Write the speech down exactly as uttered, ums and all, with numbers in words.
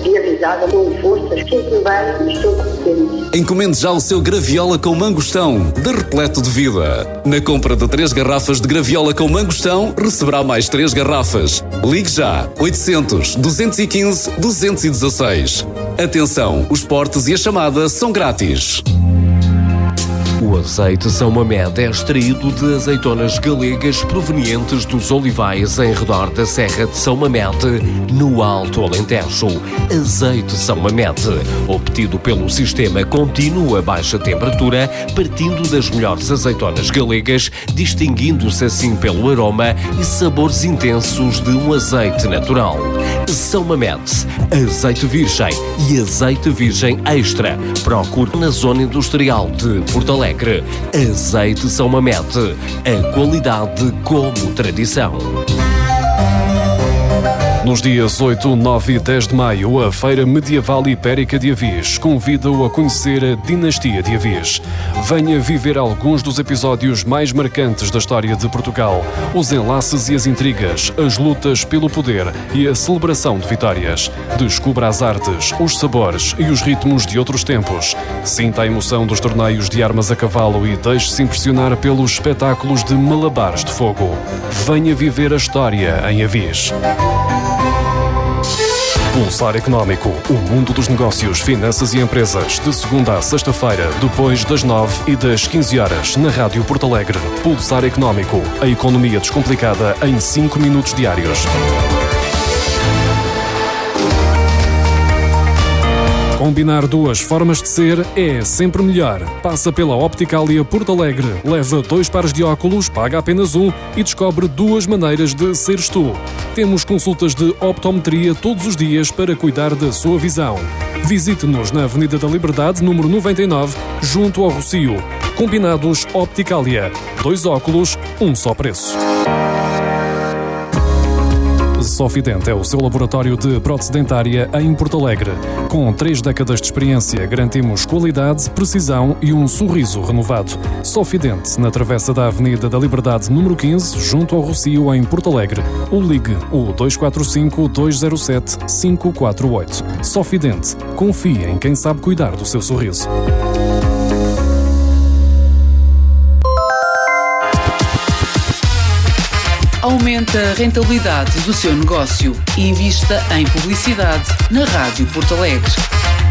fui avisada com forças, sinto-me bem e estou contente. Encomende já o seu graviola com mangostão, de repleto de vida. Na compra de três garrafas de graviola com mangostão, receberá mais três garrafas. Ligue já, oitocentos, duzentos e quinze, duzentos e dezasseis. Atenção, os portes e a chamada são grátis. O azeite São Mamede é extraído de azeitonas galegas provenientes dos olivais em redor da Serra de São Mamede, no Alto Alentejo. Azeite São Mamede, obtido pelo sistema contínuo a baixa temperatura, partindo das melhores azeitonas galegas, distinguindo-se assim pelo aroma e sabores intensos de um azeite natural. São Mamede, azeite virgem e azeite virgem extra. Procure na zona industrial de Porto Alegre. Azeite São Mamede, a qualidade como tradição. Nos dias oito, nove e dez de maio, a Feira Medieval Ibérica de Avis convida-o a conhecer a Dinastia de Avis. Venha viver alguns dos episódios mais marcantes da história de Portugal, os enlaces e as intrigas, as lutas pelo poder e a celebração de vitórias. Descubra as artes, os sabores e os ritmos de outros tempos. Sinta a emoção dos torneios de armas a cavalo e deixe-se impressionar pelos espetáculos de malabares de fogo. Venha viver a história em Avis. Pulsar Económico, o mundo dos negócios, finanças e empresas, de segunda a sexta-feira, depois das nove e das quinze horas, na Rádio Porto Alegre. Pulsar Económico, a economia descomplicada em cinco minutos diários. Combinar duas formas de ser é sempre melhor. Passa pela Opticalia Porto Alegre, leva dois pares de óculos, paga apenas um e descobre duas maneiras de seres tu. Temos consultas de optometria todos os dias para cuidar da sua visão. Visite-nos na Avenida da Liberdade, número noventa e nove, junto ao Rocio. Combinados Opticalia. Dois óculos, um só preço. Sofident é o seu laboratório de prótese dentária em Porto Alegre. Com três décadas de experiência, garantimos qualidade, precisão e um sorriso renovado. Sofident, na travessa da Avenida da Liberdade, número quinze, junto ao Rocio, em Porto Alegre. Ou ligue o dois quatro cinco, dois zero sete, cinco quatro oito. Sofident. Confie em quem sabe cuidar do seu sorriso. Aumente a rentabilidade do seu negócio e invista em publicidade na Rádio Porto Alegre.